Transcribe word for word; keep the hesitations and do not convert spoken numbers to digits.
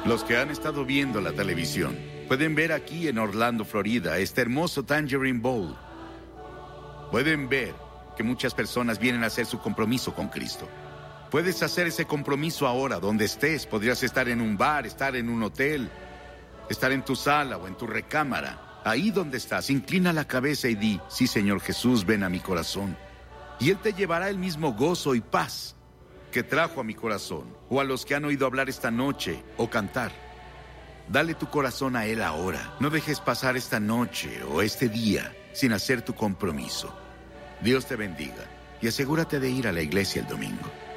Los que han estado viendo la televisión pueden ver aquí en Orlando, Florida, este hermoso Tangerine Bowl. Pueden ver que muchas personas vienen a hacer su compromiso con Cristo. Puedes hacer ese compromiso ahora, donde estés. Podrías estar en un bar, estar en un hotel, estar en tu sala o en tu recámara. Ahí donde estás, inclina la cabeza y di: sí, Señor Jesús, ven a mi corazón. Y Él te llevará el mismo gozo y paz que trajo a mi corazón, o a los que han oído hablar esta noche o cantar. Dale tu corazón a Él ahora. No dejes pasar esta noche o este día sin hacer tu compromiso. Dios te bendiga y asegúrate de ir a la iglesia el domingo.